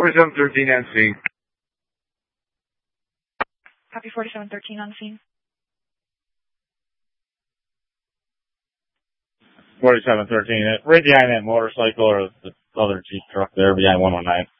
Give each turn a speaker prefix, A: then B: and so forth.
A: 4713 on scene.
B: Copy 4713 on scene.
C: 4713. Right behind that motorcycle or the other Jeep truck there behind 119.